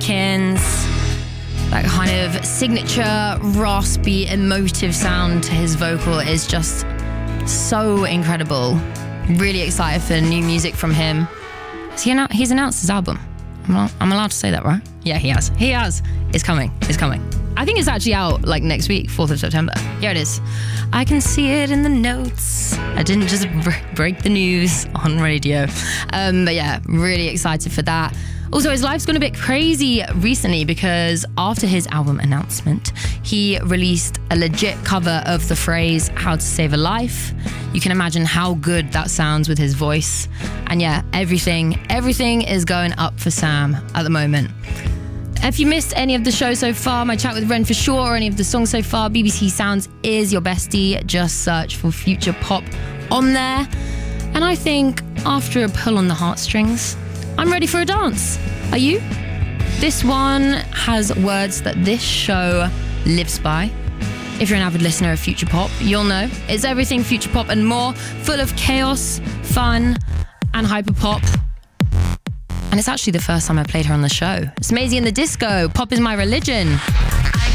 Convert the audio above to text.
Jenkins. That kind of signature, raspy, emotive sound to his vocal is just so incredible. Really excited for new music from him. He's announced his album. I'm allowed to say that, right? Yeah, he has. It's coming. I think it's actually out like next week, 4th of September. Here it is. I can see it in the notes. I didn't just break the news on radio. But yeah, really excited for that. Also, his life's gone a bit crazy recently because after his album announcement, he released a legit cover of the phrase "How to Save a Life." You can imagine how good that sounds with his voice. And yeah, everything is going up for Sam at the moment. If you missed any of the show so far, my chat with Ren for sure, or any of the songs so far, BBC Sounds is your bestie. Just search for Future Pop on there. And I think after a pull on the heartstrings, I'm ready for a dance. Are you? This one has words that this show lives by. If you're an avid listener of Future Pop, you'll know. It's everything Future Pop and more, full of chaos, fun, and hyperpop. And it's actually the first time I played her on the show. It's Maisie and the Disco. Pop is my religion.